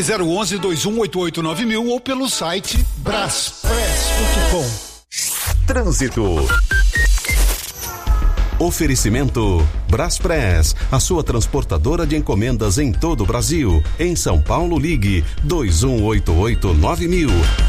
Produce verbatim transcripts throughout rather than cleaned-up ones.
zero um um, dois um oito oito nove mil ou pelo site braspress ponto com. Trânsito. Oferecimento Braspress, a sua transportadora de encomendas em todo o Brasil. Em São Paulo, ligue dois um oito oito nove mil.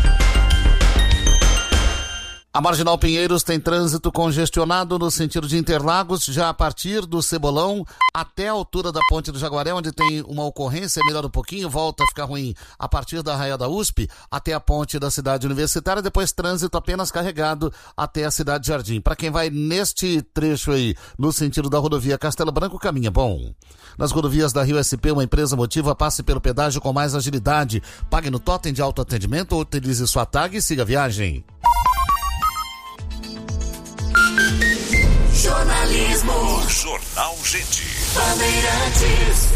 A Marginal Pinheiros tem trânsito congestionado no sentido de Interlagos, já a partir do Cebolão até a altura da Ponte do Jaguaré, onde tem uma ocorrência, melhora um pouquinho, volta a ficar ruim a partir da Arraial da U S P até a Ponte da Cidade Universitária, depois trânsito apenas carregado até a Cidade Jardim. Para quem vai neste trecho aí, no sentido da rodovia Castelo Branco, caminha bom. Nas rodovias da Rio S P, uma empresa motiva, passe pelo pedágio com mais agilidade. Pague no totem de autoatendimento ou utilize sua tag e siga a viagem. Jornalismo. Jornal Gente. Bandeirantes.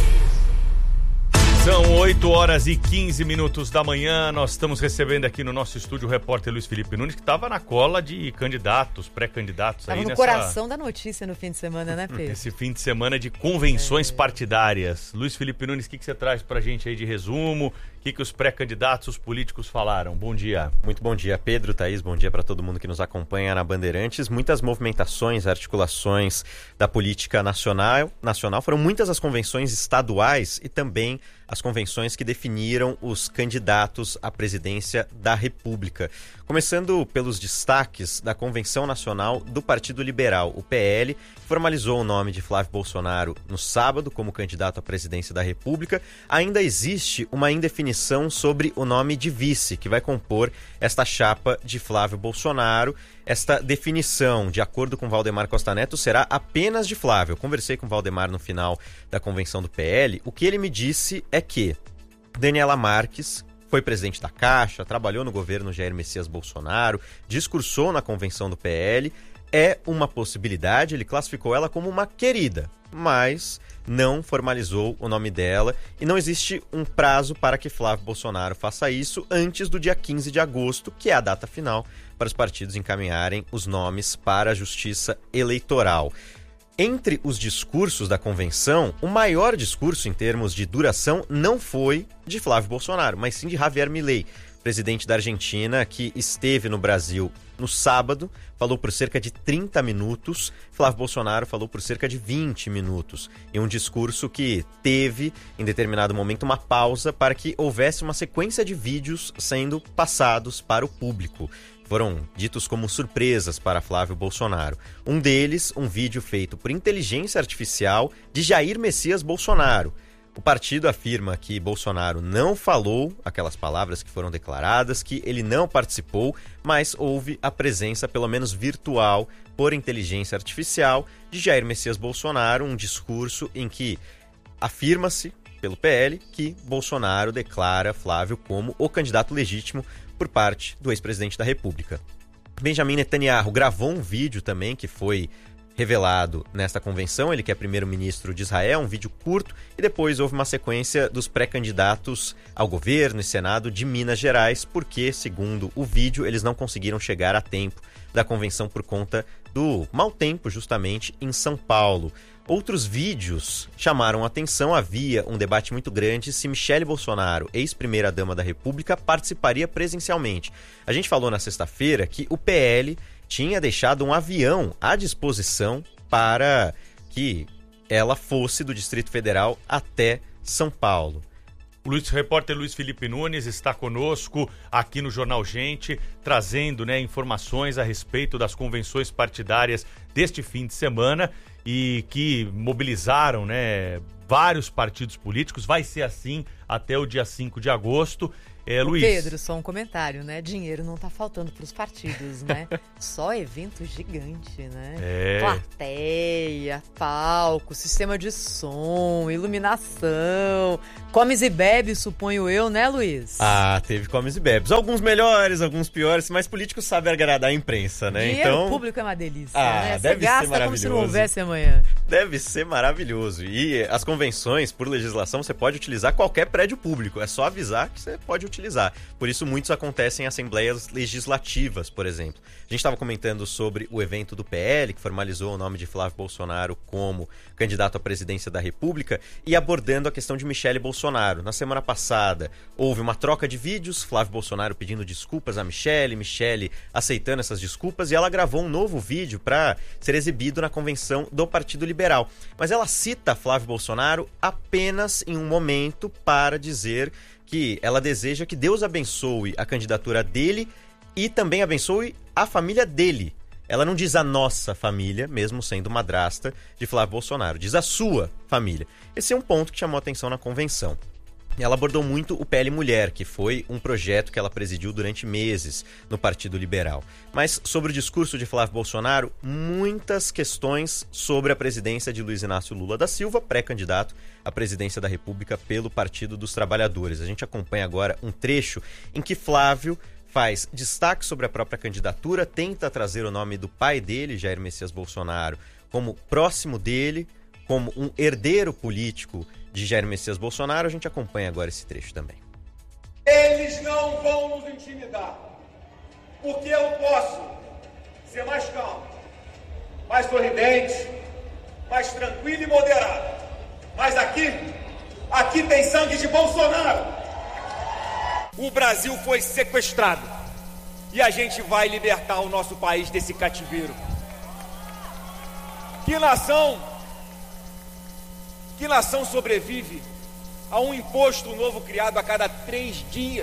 São oito horas e quinze minutos da manhã. Nós estamos recebendo aqui no nosso estúdio o repórter Luiz Felipe Nunes, que estava na cola de candidatos, pré-candidatos. Estava aí no nessa... coração da notícia no fim de semana, né, Pedro? Esse fim de semana de convenções é. partidárias. Luiz Felipe Nunes, o que, que você traz pra gente aí de resumo? O que, que os pré-candidatos, os políticos falaram? Bom dia. Muito bom dia, Pedro, Thaís. Bom dia para todo mundo que nos acompanha na Bandeirantes. Muitas movimentações, articulações da política nacional. nacional. Foram muitas as convenções estaduais e também as convenções que definiram os candidatos à presidência da República. Começando pelos destaques da Convenção Nacional do Partido Liberal, o P L, formalizou o nome de Flávio Bolsonaro no sábado como candidato à presidência da República. Ainda existe uma indefinição sobre o nome de vice, que vai compor esta chapa de Flávio Bolsonaro. Esta definição, de acordo com Valdemar Costa Neto, será apenas de Flávio. Eu conversei com o Valdemar no final da convenção do P L. O que ele me disse é que Daniela Marques foi presidente da Caixa, trabalhou no governo Jair Messias Bolsonaro, discursou na convenção do P L. É uma possibilidade, ele classificou ela como uma querida, mas não formalizou o nome dela e não existe um prazo para que Flávio Bolsonaro faça isso antes do dia quinze de agosto, que é a data final para os partidos encaminharem os nomes para a Justiça Eleitoral. Entre os discursos da convenção, o maior discurso em termos de duração não foi de Flávio Bolsonaro, mas sim de Javier Milei, presidente da Argentina, que esteve no Brasil no sábado, falou por cerca de trinta minutos, Flávio Bolsonaro falou por cerca de vinte minutos, em um discurso que teve, em determinado momento, uma pausa para que houvesse uma sequência de vídeos sendo passados para o público. Foram ditos como surpresas para Flávio Bolsonaro. Um deles, um vídeo feito por inteligência artificial de Jair Messias Bolsonaro. O partido afirma que Bolsonaro não falou aquelas palavras que foram declaradas, que ele não participou, mas houve a presença, pelo menos virtual, por inteligência artificial, de Jair Messias Bolsonaro, um discurso em que afirma-se, pelo P L, que Bolsonaro declara Flávio como o candidato legítimo por parte do ex-presidente da República. Benjamin Netanyahu gravou um vídeo também que foi revelado nesta convenção, ele que é primeiro-ministro de Israel, um vídeo curto, e depois houve uma sequência dos pré-candidatos ao governo e Senado de Minas Gerais, porque, segundo o vídeo, eles não conseguiram chegar a tempo da convenção por conta do mau tempo, justamente, em São Paulo. Outros vídeos chamaram a atenção. Havia um debate muito grande se Michele Bolsonaro, ex-primeira-dama da República, participaria presencialmente. A gente falou na sexta-feira que o P L tinha deixado um avião à disposição para que ela fosse do Distrito Federal até São Paulo. O Luiz, repórter Luiz Felipe Nunes está conosco aqui no Jornal Gente, trazendo, né, informações a respeito das convenções partidárias deste fim de semana e que mobilizaram, né, vários partidos políticos. Vai ser assim até o dia cinco de agosto. É, Luiz. Pedro, só um comentário, né? Dinheiro não tá faltando pros partidos, né? Só evento gigante, né? É. Plateia, palco, sistema de som, iluminação, comes e bebes, suponho eu, né, Luiz? Ah, teve comes e bebes. Alguns melhores, alguns piores, mas políticos sabem agradar a imprensa, né? Dinheiro então... público é uma delícia, ah, né? Você deve gasta ser maravilhoso. como se não houvesse amanhã. Deve ser maravilhoso. E as convenções, por legislação, você pode utilizar qualquer prédio público. É só avisar que você pode utilizar. Por isso, muitos acontecem em assembleias legislativas, por exemplo. A gente estava comentando sobre o evento do P L, que formalizou o nome de Flávio Bolsonaro como candidato à presidência da República, e abordando a questão de Michele Bolsonaro. Bolsonaro. Na semana passada, houve uma troca de vídeos, Flávio Bolsonaro pedindo desculpas a Michele, Michele aceitando essas desculpas, e ela gravou um novo vídeo para ser exibido na convenção do Partido Liberal. Mas ela cita Flávio Bolsonaro apenas em um momento para dizer que ela deseja que Deus abençoe a candidatura dele e também abençoe a família dele. Ela não diz a nossa família, mesmo sendo madrasta de Flávio Bolsonaro, diz a sua família. Esse é um ponto que chamou atenção na convenção. Ela abordou muito o P L Mulher, que foi um projeto que ela presidiu durante meses no Partido Liberal. Mas sobre o discurso de Flávio Bolsonaro, muitas questões sobre a presidência de Luiz Inácio Lula da Silva, pré-candidato à presidência da República pelo Partido dos Trabalhadores. A gente acompanha agora um trecho em que Flávio faz destaque sobre a própria candidatura, tenta trazer o nome do pai dele, Jair Messias Bolsonaro, como próximo dele, como um herdeiro político de Jair Messias Bolsonaro. A gente acompanha agora esse trecho também. Eles não vão nos intimidar, porque eu posso ser mais calmo, mais sorridente, mais tranquilo e moderado. Mas aqui, aqui tem sangue de Bolsonaro. O Brasil foi sequestrado e a gente vai libertar o nosso país desse cativeiro. Que nação, que nação sobrevive a um imposto novo criado a cada três dias?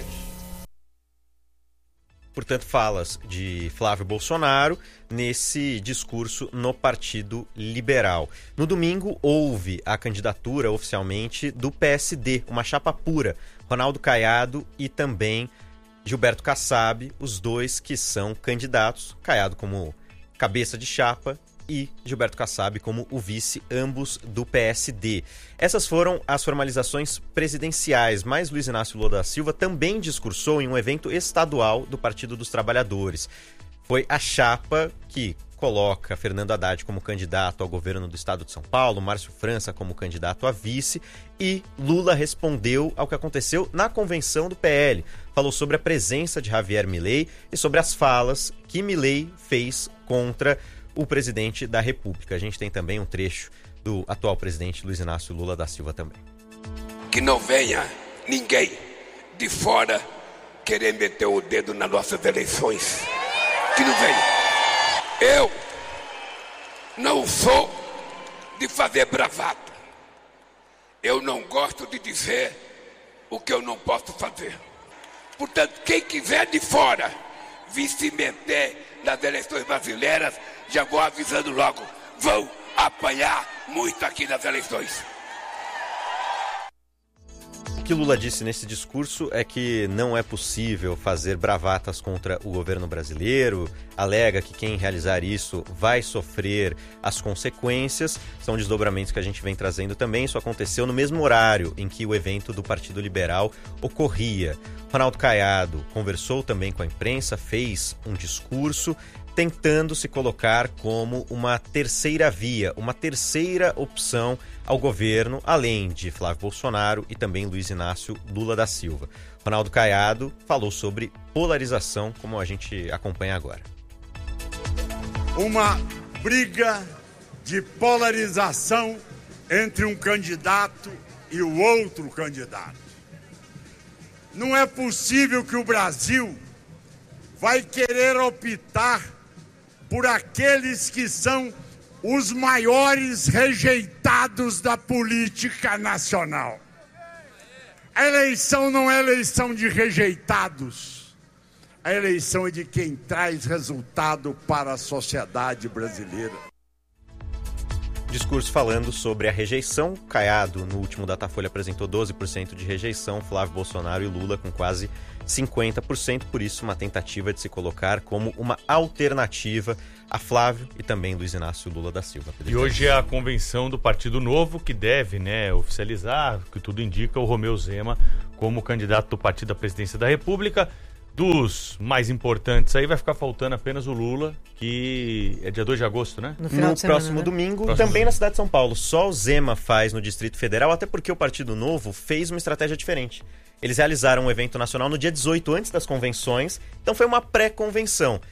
Portanto, falas de Flávio Bolsonaro nesse discurso no Partido Liberal. No domingo, houve a candidatura oficialmente do P S D, uma chapa pura, Ronaldo Caiado e também Gilberto Kassab, os dois que são candidatos, Caiado como cabeça de chapa e Gilberto Kassab como o vice, ambos do P S D. Essas foram as formalizações presidenciais, mas Luiz Inácio Lula da Silva também discursou em um evento estadual do Partido dos Trabalhadores. Foi a chapa que coloca Fernando Haddad como candidato ao governo do estado de São Paulo, Márcio França como candidato a vice, e Lula respondeu ao que aconteceu na convenção do P L. Falou sobre a presença de Javier Milei e sobre as falas que Milei fez contra o presidente da República. A gente tem também um trecho do atual presidente Luiz Inácio Lula da Silva também. Que não venha ninguém de fora querer meter o dedo nas nossas eleições. Que não venha. Eu não sou de fazer bravata. Eu não gosto de dizer o que eu não posso fazer. Portanto, quem quiser de fora vir se meter nas eleições brasileiras, já vou avisando logo, vão apanhar muito aqui nas eleições. O que Lula disse nesse discurso é que não é possível fazer bravatas contra o governo brasileiro, alega que quem realizar isso vai sofrer as consequências. São desdobramentos que a gente vem trazendo também. Isso aconteceu no mesmo horário em que o evento do Partido Liberal ocorria. Ronaldo Caiado conversou também com a imprensa, fez um discurso tentando se colocar como uma terceira via, uma terceira opção ao governo, além de Flávio Bolsonaro e também Luiz Inácio Lula da Silva. Ronaldo Caiado falou sobre polarização, como a gente acompanha agora. Uma briga de polarização entre um candidato e o outro candidato. Não é possível que o Brasil vai querer optar por aqueles que são os maiores rejeitados da política nacional. A eleição não é eleição de rejeitados. A eleição é de quem traz resultado para a sociedade brasileira. Discurso falando sobre a rejeição. Caiado, no último Datafolha, apresentou doze por cento de rejeição, Flávio Bolsonaro e Lula com quase cinquenta por cento, por isso uma tentativa de se colocar como uma alternativa a Flávio e também Luiz Inácio Lula da Silva. E hoje é a convenção do Partido Novo que deve, né, oficializar, que tudo indica, o Romeu Zema como candidato do partido à presidência da República. Dos mais importantes aí vai ficar faltando apenas o Lula, que é dia dois de agosto, né? No, no próximo semana, domingo, né? Próximo também domingo. Na cidade de São Paulo. Só o Zema faz no Distrito Federal, até porque o Partido Novo fez uma estratégia diferente. Eles realizaram um evento nacional no dia dezoito, antes das convenções, então foi uma pré-convenção.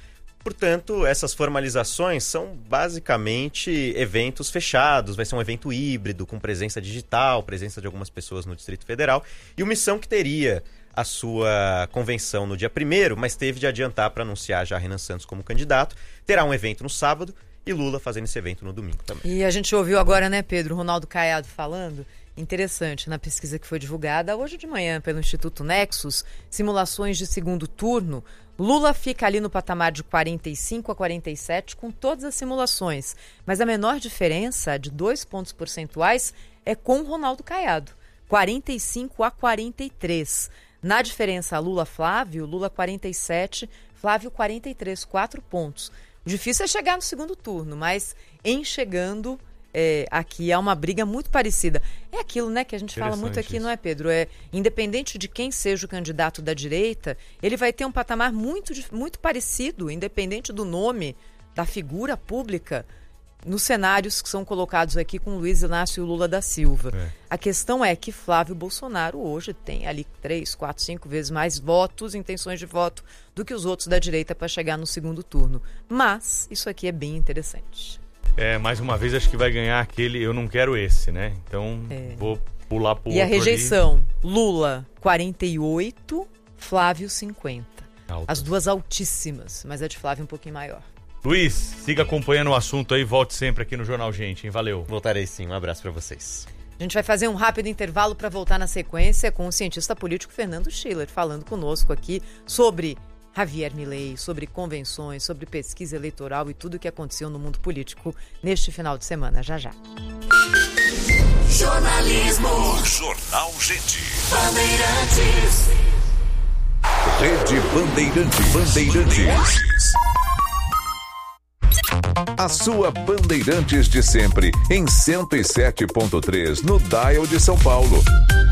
Portanto, essas formalizações são basicamente eventos fechados, vai ser um evento híbrido, com presença digital, presença de algumas pessoas no Distrito Federal, e o Missão, que teria a sua convenção no dia primeiro, mas teve de adiantar para anunciar já Renan Santos como candidato, terá um evento no sábado e Lula fazendo esse evento no domingo também. E a gente ouviu agora, né, Pedro, Ronaldo Caiado falando, interessante, na pesquisa que foi divulgada hoje de manhã pelo Instituto Nexus, simulações de segundo turno, Lula fica ali no patamar de quarenta e cinco a quarenta e sete com todas as simulações, mas a menor diferença, de dois pontos percentuais, é com Ronaldo Caiado, quarenta e cinco a quarenta e três. Na diferença Lula-Flávio, Lula quarenta e sete, Flávio quarenta e três, quatro pontos. O difícil é chegar no segundo turno, mas em chegando... É, aqui há uma briga muito parecida. É aquilo, né, que a gente fala muito aqui, isso. Não é, Pedro? É, independente de quem seja o candidato da direita, ele vai ter um patamar muito, muito parecido, independente do nome, da figura pública, nos cenários que são colocados aqui com Luiz Inácio Lula da Silva. É. A questão é que Flávio Bolsonaro hoje tem ali três, quatro, cinco vezes mais votos, intenções de voto, do que os outros da direita para chegar no segundo turno. Mas isso aqui é bem interessante. É, mais uma vez acho que vai ganhar aquele eu não quero esse, né? Então é. vou pular pro e outro. E a rejeição, ali. Lula quarenta e oito, Flávio cinquenta. Alto. As duas altíssimas, mas a de Flávio um pouquinho maior. Luiz, siga acompanhando o assunto aí, volte sempre aqui no Jornal Gente, hein? Valeu. Voltarei sim, um abraço para vocês. A gente vai fazer um rápido intervalo para voltar na sequência com o cientista político Fernando Schiller falando conosco aqui sobre Javier Milei, sobre convenções, sobre pesquisa eleitoral e tudo o que aconteceu no mundo político neste final de semana. Já, já. Jornalismo. Jornal Gente. Bandeirantes. Rede Bandeirantes. Bandeirantes. A sua Bandeirantes de sempre em cento e sete ponto três no Dial de São Paulo.